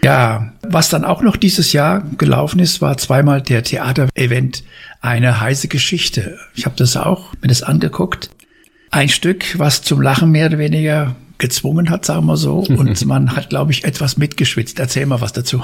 Ja, was dann auch noch dieses Jahr gelaufen ist, war zweimal der Theaterevent Eine heiße Geschichte. Ich habe mir das angeguckt. Ein Stück, was zum Lachen mehr oder weniger gezwungen hat, sagen wir so. Und man hat, glaube ich, etwas mitgeschwitzt. Erzähl mal was dazu.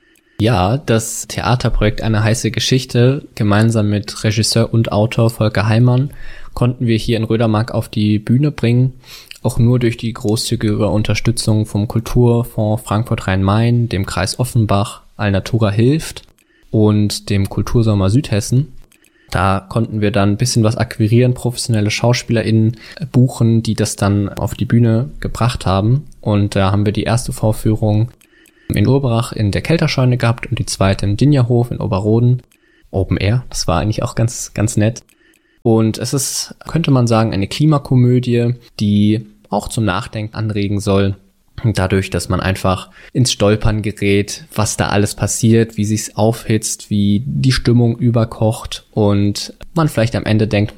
Ja, das Theaterprojekt Eine heiße Geschichte, gemeinsam mit Regisseur und Autor Volker Heimann, konnten wir hier in Rödermark auf die Bühne bringen. Auch nur durch die großzügige Unterstützung vom Kulturfonds Frankfurt-Rhein-Main, dem Kreis Offenbach, Alnatura hilft und dem Kultursommer Südhessen. Da konnten wir dann ein bisschen was akquirieren, professionelle SchauspielerInnen buchen, die das dann auf die Bühne gebracht haben. Und da haben wir die erste Vorführung in Urberach in der Kelterscheune gehabt und die zweite im Dinjerhof in Oberroden. Open Air, das war eigentlich auch ganz, ganz nett. Und es ist, könnte man sagen, eine Klimakomödie, die auch zum Nachdenken anregen soll. Dadurch, dass man einfach ins Stolpern gerät, was da alles passiert, wie sich's aufhitzt, wie die Stimmung überkocht und man vielleicht am Ende denkt,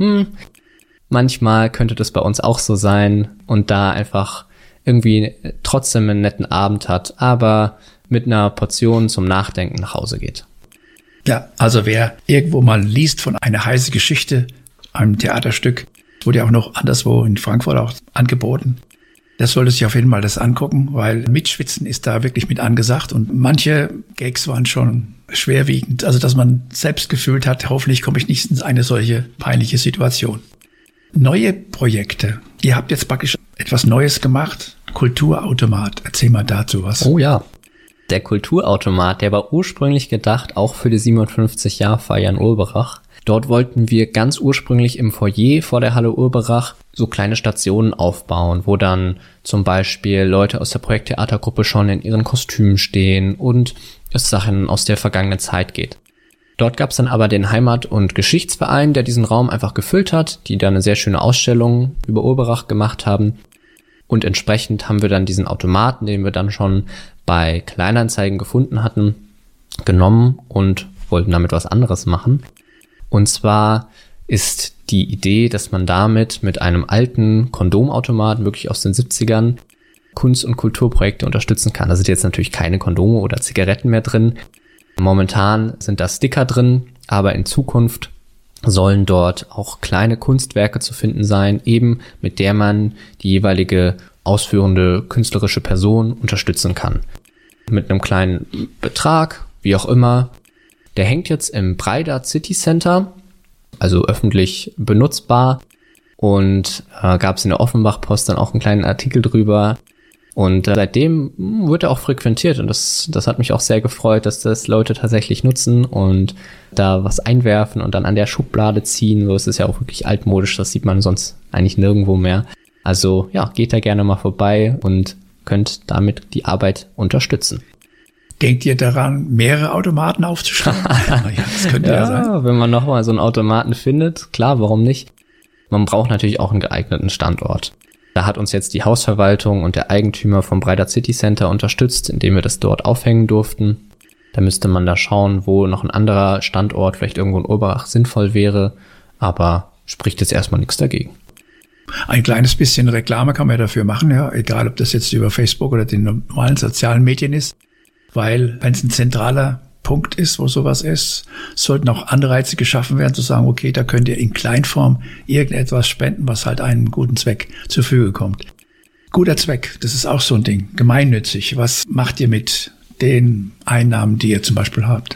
manchmal könnte das bei uns auch so sein und da einfach irgendwie trotzdem einen netten Abend hat, aber mit einer Portion zum Nachdenken nach Hause geht. Ja, also wer irgendwo mal liest von Eine heiße Geschichte, einem Theaterstück, wurde ja auch noch anderswo in Frankfurt auch angeboten. Das sollte sich auf jeden Fall das angucken, weil Mitschwitzen ist da wirklich mit angesagt und manche Gags waren schon schwerwiegend. Also, dass man selbst gefühlt hat, hoffentlich komme ich nicht in eine solche peinliche Situation. Neue Projekte. Ihr habt jetzt praktisch etwas Neues gemacht. Kulturautomat. Erzähl mal dazu was. Oh ja. Der Kulturautomat, der war ursprünglich gedacht, auch für die 57-Jahr-Feier in Urberach. Dort wollten wir ganz ursprünglich im Foyer vor der Halle Urberach so kleine Stationen aufbauen, wo dann zum Beispiel Leute aus der Projekttheatergruppe schon in ihren Kostümen stehen und es Sachen aus der vergangenen Zeit geht. Dort gab es dann aber den Heimat- und Geschichtsverein, der diesen Raum einfach gefüllt hat, die da eine sehr schöne Ausstellung über Urberach gemacht haben. Und entsprechend haben wir dann diesen Automaten, den wir dann schon bei Kleinanzeigen gefunden hatten, genommen und wollten damit was anderes machen. Und zwar ist die Idee, dass man damit mit einem alten Kondomautomaten, wirklich aus den 70ern, Kunst- und Kulturprojekte unterstützen kann. Da sind jetzt natürlich keine Kondome oder Zigaretten mehr drin. Momentan sind da Sticker drin, aber in Zukunft sollen dort auch kleine Kunstwerke zu finden sein, eben mit der man die jeweilige ausführende künstlerische Person unterstützen kann. Mit einem kleinen Betrag, wie auch immer. Der hängt jetzt im Breida City Center, also öffentlich benutzbar. Und gab es in der Offenbach-Post dann auch einen kleinen Artikel drüber. Und seitdem wird er auch frequentiert. Und das hat mich auch sehr gefreut, dass das Leute tatsächlich nutzen und da was einwerfen und dann an der Schublade ziehen. So ist es ja auch wirklich altmodisch. Das sieht man sonst eigentlich nirgendwo mehr. Also ja, geht da gerne mal vorbei und könnt damit die Arbeit unterstützen. Denkt ihr daran, mehrere Automaten aufzustellen? Ja, das könnte ja sein. Wenn man nochmal so einen Automaten findet, klar, warum nicht? Man braucht natürlich auch einen geeigneten Standort. Da hat uns jetzt die Hausverwaltung und der Eigentümer vom Breida City Center unterstützt, indem wir das dort aufhängen durften. Da müsste man da schauen, wo noch ein anderer Standort, vielleicht irgendwo in Urberach, sinnvoll wäre. Aber spricht jetzt erstmal nichts dagegen. Ein kleines bisschen Reklame kann man ja dafür machen, ja, egal ob das jetzt über Facebook oder den normalen sozialen Medien ist. Weil, wenn es ein zentraler Punkt ist, wo sowas ist, sollten auch Anreize geschaffen werden, zu sagen, okay, da könnt ihr in Kleinform irgendetwas spenden, was halt einem guten Zweck zur Verfügung kommt. Guter Zweck, das ist auch so ein Ding, gemeinnützig. Was macht ihr mit den Einnahmen, die ihr zum Beispiel habt?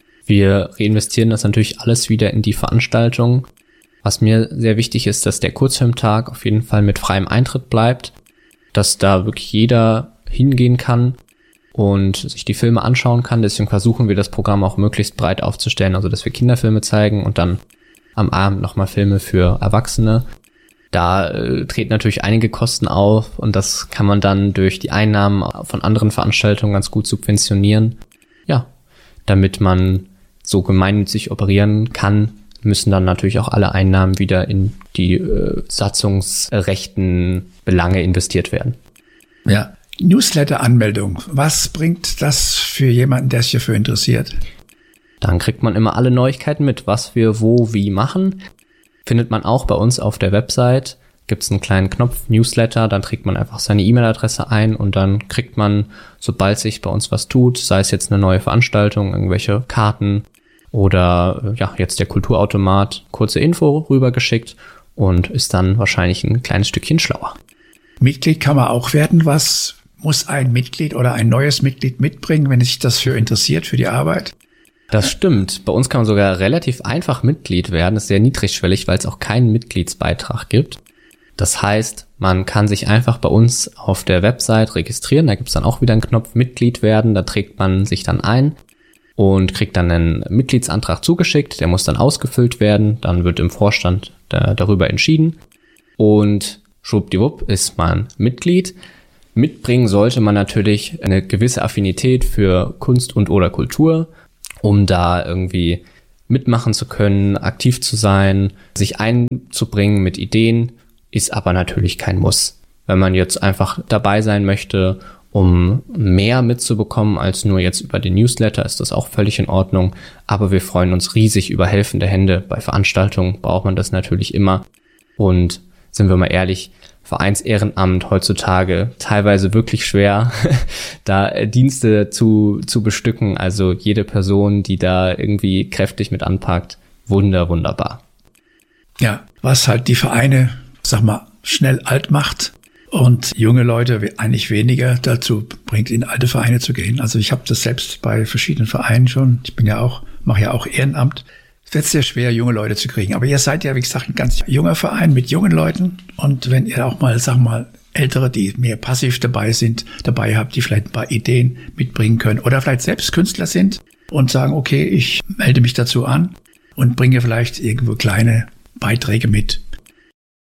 Wir reinvestieren das natürlich alles wieder in die Veranstaltung. Was mir sehr wichtig ist, dass der Kurzfilmtag auf jeden Fall mit freiem Eintritt bleibt, dass da wirklich jeder hingehen kann und sich die Filme anschauen kann. Deswegen versuchen wir das Programm auch möglichst breit aufzustellen, also dass wir Kinderfilme zeigen und dann am Abend nochmal Filme für Erwachsene. Da treten natürlich einige Kosten auf und das kann man dann durch die Einnahmen von anderen Veranstaltungen ganz gut subventionieren. Ja, damit man so gemeinnützig operieren kann, müssen dann natürlich auch alle Einnahmen wieder in die satzungsrechten Belange investiert werden. Ja. Newsletter-Anmeldung. Was bringt das für jemanden, der sich dafür interessiert? Dann kriegt man immer alle Neuigkeiten mit, was wir wo wie machen. Findet man auch bei uns auf der Website. gibt es einen kleinen Knopf, Newsletter, dann trägt man einfach seine E-Mail-Adresse ein und dann kriegt man, sobald sich bei uns was tut, sei es jetzt eine neue Veranstaltung, irgendwelche Karten oder ja, jetzt der Kulturautomat, kurze Info rübergeschickt und ist dann wahrscheinlich ein kleines Stückchen schlauer. Mitglied kann man auch werden. Was muss ein Mitglied oder ein neues Mitglied mitbringen, wenn sich das für interessiert, für die Arbeit? Das stimmt. Bei uns kann man sogar relativ einfach Mitglied werden. Das ist sehr niedrigschwellig, weil es auch keinen Mitgliedsbeitrag gibt. Das heißt, man kann sich einfach bei uns auf der Website registrieren. Da gibt es dann auch wieder einen Knopf Mitglied werden. Da trägt man sich dann ein und kriegt dann einen Mitgliedsantrag zugeschickt. Der muss dann ausgefüllt werden. Dann wird im Vorstand darüber entschieden. Und schwuppdiwupp ist man Mitglied. Mitbringen sollte man natürlich eine gewisse Affinität für Kunst und oder Kultur, um da irgendwie mitmachen zu können, aktiv zu sein, sich einzubringen mit Ideen, ist aber natürlich kein Muss. Wenn man jetzt einfach dabei sein möchte, um mehr mitzubekommen als nur jetzt über den Newsletter, ist das auch völlig in Ordnung. Aber wir freuen uns riesig über helfende Hände. Bei Veranstaltungen braucht man das natürlich immer. Und sind wir mal ehrlich, Vereinsehrenamt heutzutage teilweise wirklich schwer, da Dienste zu bestücken. Also jede Person, die da irgendwie kräftig mit anpackt, wunderbar. Ja, was halt die Vereine, sag mal, schnell alt macht und junge Leute eigentlich weniger dazu bringt, in alte Vereine zu gehen. Also ich habe das selbst bei verschiedenen Vereinen schon. Ich mache ja auch Ehrenamt. Es wird sehr schwer, junge Leute zu kriegen. Aber ihr seid ja, wie gesagt, ein ganz junger Verein mit jungen Leuten. Und wenn ihr auch mal, Ältere, die mehr passiv dabei habt, die vielleicht ein paar Ideen mitbringen können oder vielleicht selbst Künstler sind und sagen, okay, ich melde mich dazu an und bringe vielleicht irgendwo kleine Beiträge mit.